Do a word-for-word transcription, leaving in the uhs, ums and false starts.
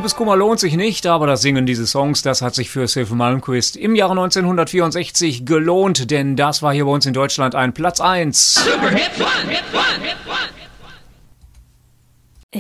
Liebeskummer lohnt sich nicht, aber das Singen dieses Songs, das hat sich für Silver Malmquist im Jahre neunzehnhundertvierundsechzig gelohnt, denn das war hier bei uns in Deutschland ein Platz eins. Super Hit One, Hit One, Hit One.